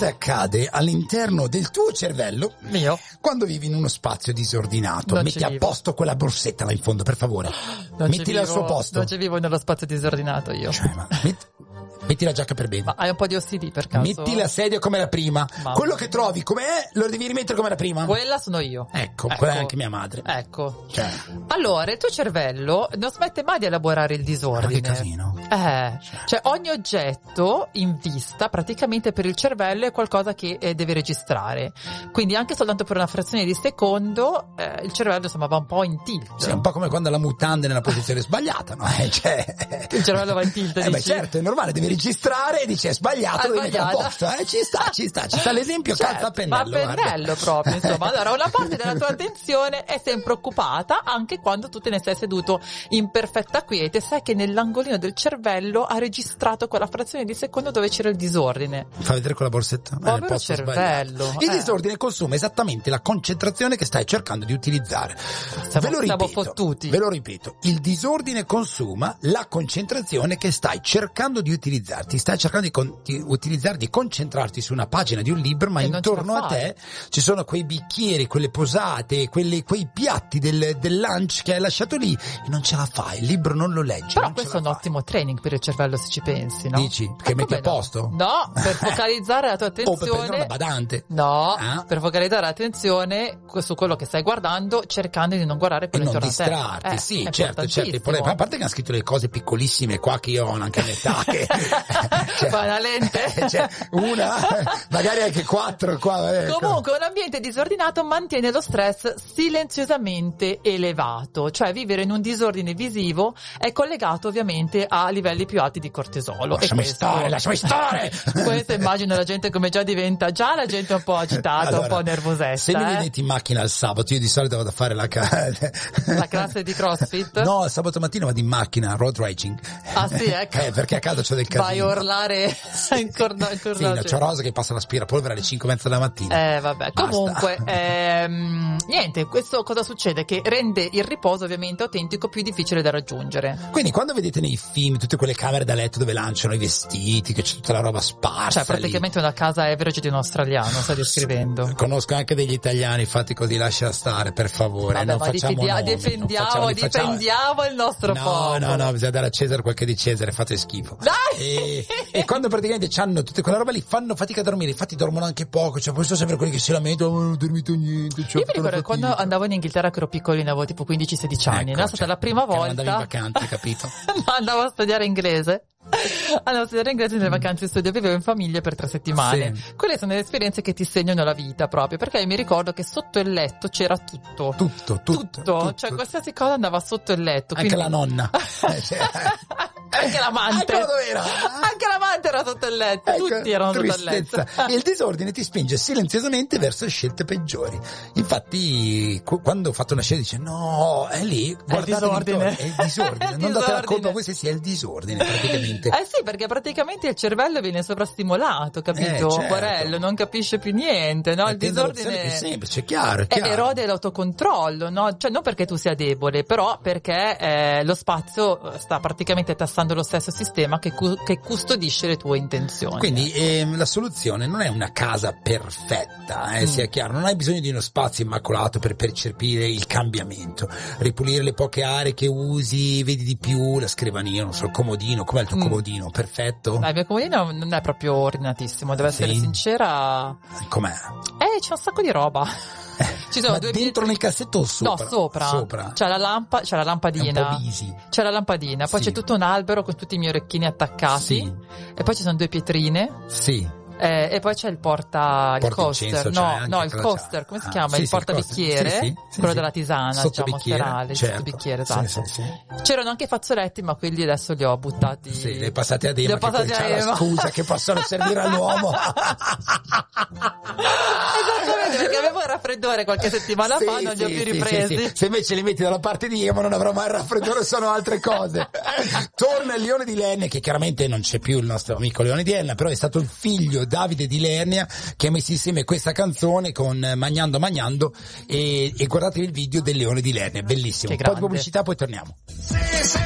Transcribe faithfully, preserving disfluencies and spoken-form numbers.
Cosa accade all'interno del tuo cervello Mio? quando vivi in uno spazio disordinato? Non Metti ci a vivo. posto quella borsetta là in fondo, per favore. Non ci Mettila al vivo- suo posto. Non ci vivo nello spazio disordinato io. Cioè, ma metti, metti la giacca per bene. Ma hai un po' di O C D per caso? Metti la sedia come era prima. Mamma Quello che mia. trovi com'è lo devi rimettere come era prima. Quella sono io. Ecco, quella è anche mia madre. Ecco. Cioè, Allora, il tuo cervello non smette mai di elaborare il disordine. ma che casino. Eh, cioè ogni oggetto in vista praticamente per il cervello è qualcosa che eh, deve registrare. Quindi anche soltanto per una frazione di secondo eh, il cervello insomma va un po' in tilt. Sì, è un po' come quando la mutanda è nella posizione sbagliata, no? Eh, cioè... Il cervello va in tilt, Eh beh, dici? certo, è normale, devi registrare e dici è sbagliato, È lo devi mettere a sbagliata. posto, eh? Ci sta, ci sta, ci sta l'esempio, Certo, calza a pennello, ma a pennello guarda. proprio, insomma. Allora, una parte della tua attenzione è sempre occupata anche quando tu te ne sei seduto in perfetta quiete, sai che nell'angolino del cervello ha registrato quella frazione di secondo dove c'era il disordine. Fa vedere con la borsetta. Povero Eh, nel posto cervello, sbagliato. Il eh. disordine consuma esattamente la concentrazione che stai cercando di utilizzare. Siamo- ve lo siamo ripeto, fottuti. ve lo ripeto, il disordine consuma la concentrazione che stai cercando di utilizzarti. Stai cercando di, con- di utilizzare, di concentrarti su una pagina di un libro, ma E non ce intorno la a fai. te ci sono quei bicchieri, quelle posate, quelle- quei piatti del, del lunch che hai lasciato lì e non ce la fai, il libro non lo leggi. Però non ce questo è la un fai. ottimo training per il cervello se ci pensi, no? Dici? Che Eh, metti come a posto? No, no, per focalizzare la tua O per prendere attenzione. una badante. No, Ah. per focalizzare l'attenzione su quello che stai guardando, cercando di non guardare E quello non intorno a te. distrarti, Eh, sì, è certo, certo. Il importantissimo. problema- a parte che hanno scritto le cose piccolissime qua che io ho anche a metà, che, Poi una lente. cioè, una, magari anche quattro qua. Ecco. Comunque un ambiente disordinato mantiene lo stress silenziosamente elevato, cioè vivere in un disordine visivo è collegato ovviamente a livelli più alti di cortisolo. Lasciami e questo, stare, lasciami stare! Questo immagino la gente come già diventa, già la gente un po' agitata, Allora, un po' nervosetta. Se mi eh? vedete in macchina il sabato, io di solito vado a fare la, ca- La classe di CrossFit? No, il sabato mattina vado in macchina, road raging. Ah sì, ecco. Eh, perché a casa c'ho del casino. Vai a urlare in corda- in Sì, corda- no, c'ho Rosa che passa l'aspirapolvere alle cinque e mezza della mattina. Eh vabbè, Basta. comunque ehm, niente, questo cosa succede? Che rende il riposo ovviamente autentico più difficile da raggiungere. Quindi quando vedete nei film tutte quelle camere da letto dove lanciano i vestiti, che c'è tutta la roba sparsa Cioè praticamente una casa average di un australiano, stai descrivendo. lì. Conosco anche degli italiani, fatti così, lascia stare, per favore. Vabbè, non ma facciamo difendia- nomi, non difendiamo, facciamo- li facciamo- difendiamo il nostro No, popolo. no, no, bisogna dare a Cesare quel che è di Cesare, fate schifo. Dai! E, e quando praticamente c'hanno tutte quella roba lì, fanno fatica a dormire, infatti dormono anche poco, cioè poi sono sempre quelli che si lamentano, oh, non ho dormito niente. Cioè, Io mi ricordo che quando andavo in Inghilterra che ero piccolina, avevo tipo quindici sedici anni, Ecco, no? È stata cioè, la prima che non volta. andavi in vacanza, capito? No, andavo a studiare inglese. Andavo a studiare inglese nelle vacanze di studio, vivevo in famiglia per tre settimane. Sì. Quelle sono le esperienze che ti segnano la vita proprio, perché mi ricordo che sotto il letto c'era tutto. Tutto, tutto, tutto. Cioè qualsiasi cosa andava sotto il letto. Anche quindi- la nonna. Eh, cioè, Anche l'amante. Anche dove era? Anche l'amante era sotto il letto. Ecco, Tutti erano sotto il tristezza. letto. Il disordine ti spinge silenziosamente verso scelte peggiori. Infatti, qu- quando ho fatto una scelta dice no, è lì, guardate disordine. intorno, è il disordine. È il Non date la disordine. colpa a voi se sia il disordine praticamente. Eh sì, perché praticamente il cervello viene sovrastimolato, capito? Eh, certo. Porello, non capisce più niente, no? Il Tende all'opzione disordine più semplice, è chiaro, è è chiaro. erode l'autocontrollo, no? Cioè non perché tu sia debole, però perché eh, lo spazio sta praticamente tassando lo stesso sistema che, cu- che custodisce le tue intenzioni. Quindi ehm, la soluzione non è una casa perfetta, eh, Mm. sia chiaro, non hai bisogno di uno spazio immacolato per percepire il cambiamento, ripulire le poche aree che usi, vedi di più, la scrivania, non so, il comodino, com'è il tuo Mm. comodino? Perfetto? Dai, il mio comodino non è proprio ordinatissimo, devo essere Sì? sincera. Com'è? Eh, c'è un sacco di roba. Ci sono Ma due dentro nel cassetto o sopra? No, sopra. Sopra. C'è la lampa, c'è la È un lampadina. po' busy. C'è la lampadina, poi Sì. c'è tutto un albero con tutti i miei orecchini attaccati. Sì. E poi ci sono due pietrine. Sì. Eh, e poi c'è il porta, il Porta coaster, incenso, no, cioè, anche no, il cosa coaster, c'ha? come si Ah, chiama? sì, il sì, porta il coaster. bicchiere, Sì, sì, sì, quello sì. della tisana, diciamo, Sottobicchiere, serale, il certo. sottobicchiere, Sì, esatto. sì, sì. C'erano anche i fazzoletti, ma quelli adesso li ho buttati. Sì, le passate a Li Dema ho che poi passati a c'ha la Ema. scusa che possono servire all'uomo. Esattamente, perché avevo il raffreddore qualche settimana Sì, fa, non li ho sì, più sì, ripresi. sì, sì. Se invece li metti dalla parte di Emo non avrò mai il raffreddore, sono altre cose. Torna il Leone di Lernia, che chiaramente non c'è più il nostro amico Leone di Lernia, però è stato il figlio Davide di Lernia che ha messo insieme questa canzone con Magnando Magnando e, e guardate il video del Leone di Lernia, bellissimo. Che Un po' di grande. pubblicità, poi torniamo.